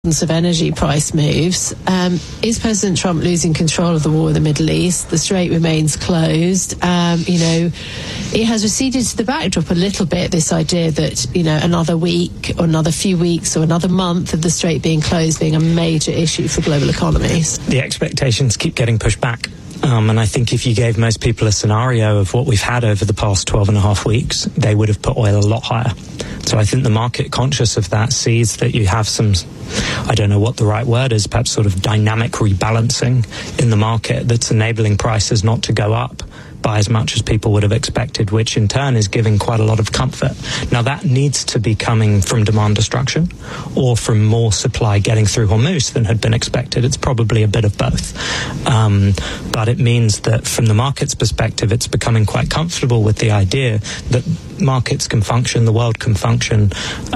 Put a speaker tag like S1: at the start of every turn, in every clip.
S1: of energy price moves. Is President Trump losing control of the war in the Middle East? The Strait remains closed. It has receded to the backdrop a little bit, this idea that, another week or another few weeks or another month of the Strait being closed being a major issue for global economies.
S2: The expectations keep getting pushed back. And I think if you gave most people a scenario of what we've had over the past 12 and a half weeks, they would have put oil a lot higher. So I think the market, conscious of that, sees that you have some, I don't know what the right word is, perhaps sort of dynamic rebalancing in the market that's enabling prices not to go up by as much as people would have expected, which in turn is giving quite a lot of comfort. Now that needs to be coming from demand destruction or from more supply getting through Hormuz than had been expected. It's probably a bit of both. But it means that from the market's perspective, it's becoming quite comfortable with the idea that markets can function, the world can function,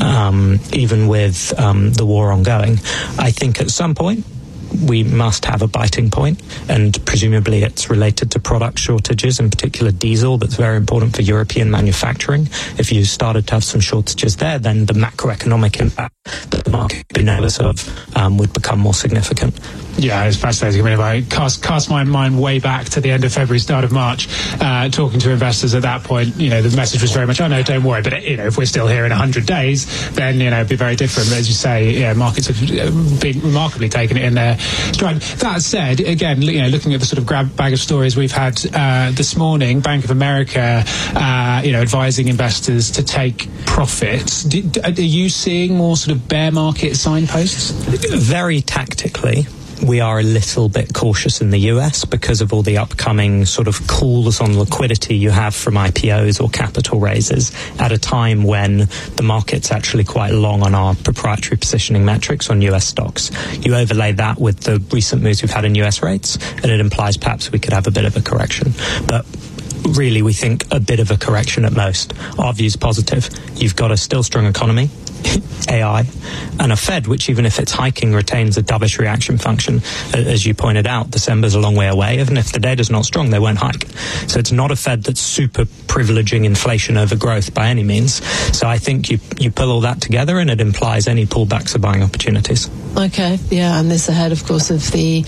S2: even with the war ongoing. I think at some point, we must have a biting point, and presumably it's related to product shortages, in particular diesel, that's very important for European manufacturing. If you started to have some shortages there, then the macroeconomic impact that the market would be nervous of would become more significant.
S3: Yeah, it's fascinating. I mean, if I cast my mind way back to the end of February, start of March, talking to investors at that point, the message was very much, oh no, don't worry, but if we're still here in 100 days, then, it'd be very different. But as you say, markets have been remarkably taken it in their stride. That said, again, looking at the sort of grab bag of stories we've had this morning, Bank of America, advising investors to take profits. Are you seeing more sort of bear market signposts?
S2: Very tactically. We are a little bit cautious in the US because of all the upcoming sort of calls on liquidity you have from IPOs or capital raises at a time when the market's actually quite long on our proprietary positioning metrics on US stocks. You overlay that with the recent moves we've had in US rates, and it implies perhaps we could have a bit of a correction. But really, we think a bit of a correction at most. Our view's positive. You've got a still strong economy, AI, and a Fed which, even if it's hiking, retains a dovish reaction function. As you pointed out, December's a long way away. Even if the data's not strong, they won't hike. So it's not a Fed that's super privileging inflation over growth by any means. So I think you pull all that together and it implies any pullbacks are buying opportunities.
S1: Okay, yeah, and this ahead, of course, of the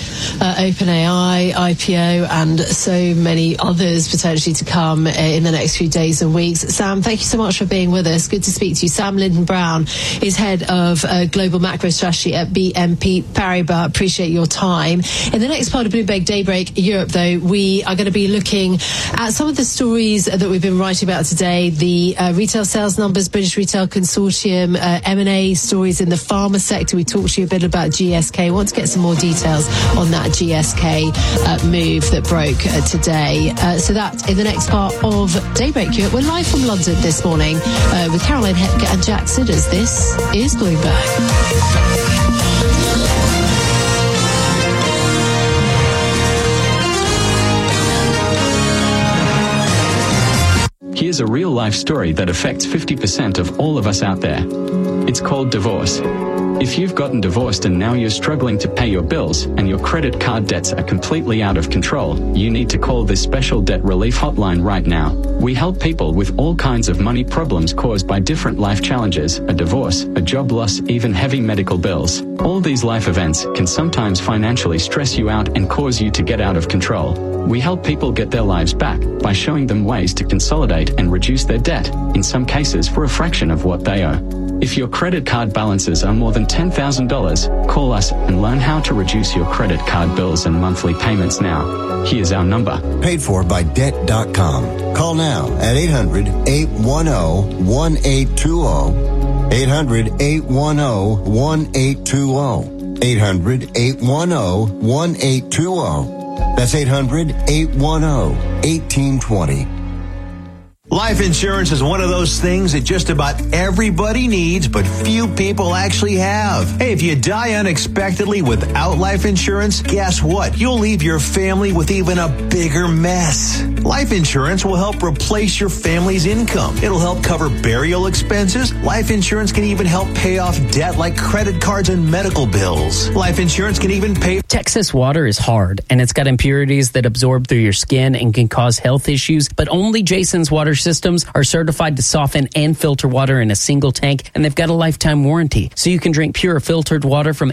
S1: OpenAI IPO and so many others potentially to come in the next few days and weeks. Sam, thank you so much for being with us. Good to speak to you. Sam Linden-Brown is head of global macro strategy at BNP Paribas. Appreciate your time. In the next part of Bloomberg Daybreak Europe, though, we are going to be looking at some of the stories that we've been writing about today. The retail sales numbers, British Retail Consortium, M&A stories in the pharma sector. We talked to you a bit about GSK. I want to get some more details on that GSK move that broke today. So that in the next part of Daybreak Europe. We're live from London this morning with Caroline Hepker and Jack Sidders. This is Bloomberg.
S4: Here's a real-life story that affects 50% of all of us out there. It's called divorce. If you've gotten divorced and now you're struggling to pay your bills and your credit card debts are completely out of control, you need to call this special debt relief hotline right now. We help people with all kinds of money problems caused by different life challenges, a divorce, a job loss, even heavy medical bills. All these life events can sometimes financially stress you out and cause you to get out of control. We help people get their lives back by showing them ways to consolidate and reduce their debt, in some cases for a fraction of what they owe. If your credit card balances are more than $10,000, call us and learn how to reduce your credit card bills and monthly payments now. Here's our number.
S5: Paid for by Debt.com. Call now at 800-810-1820. 800-810-1820. 800-810-1820. That's 800-810-1820.
S6: Life insurance is one of those things that just about everybody needs, but few people actually have. Hey, if you die unexpectedly without life insurance, guess what? You'll leave your family with even a bigger mess. Life insurance will help replace your family's income. It'll help cover burial expenses. Life insurance can even help pay off debt like credit cards and medical bills. Life insurance can even pay...
S7: Texas water is hard, and it's got impurities that absorb through your skin and can cause health issues, but only Jason's water systems are certified to soften and filter water in a single tank, and they've got a lifetime warranty, so you can drink pure filtered water from